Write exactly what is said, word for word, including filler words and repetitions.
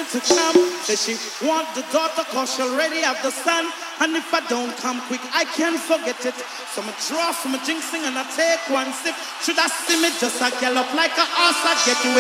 to come. Say she want the daughter cause she already have the son. And if I don't come quick, I can't forget it. So I draw from a jinxing and I take one sip. Should I see me just a gallop like a horse, I get away.